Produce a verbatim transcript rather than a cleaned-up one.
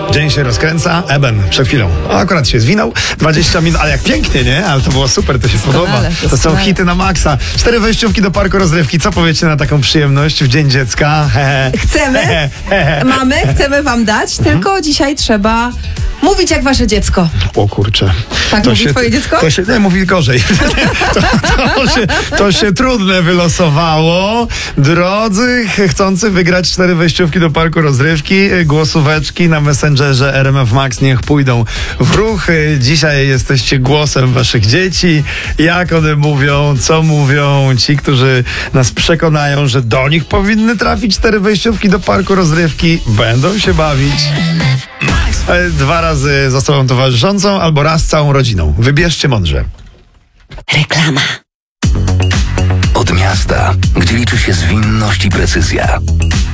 Dzień się rozkręca, Eben przed chwilą. O, akurat się zwinął, dwadzieścia minut, ale jak pięknie, nie? Ale to było super, to się podoba. To są hity na maksa. Cztery wejściówki do parku rozrywki. Co powiecie na taką przyjemność w Dzień Dziecka? He, he. Chcemy, he, he, he. mamy, chcemy wam dać, tylko mhm. dzisiaj trzeba mówić jak wasze dziecko. O kurczę. Tak to mówi się, twoje dziecko? To się, nie, mówi gorzej. to, to, się, to się trudne wylosowało. Drodzy chcący wygrać cztery wejściówki do parku rozrywki, głosóweczki na Messengerze R M F Max niech pójdą w ruch. Dzisiaj jesteście głosem waszych dzieci. Jak one mówią, co mówią, ci, którzy nas przekonają, że do nich powinny trafić cztery wejściówki do parku rozrywki, będą się bawić. Dwa razy z osobą towarzyszącą albo raz z całą rodziną. Wybierzcie mądrze. Reklama. Od miasta, gdzie liczy się zwinność i precyzja.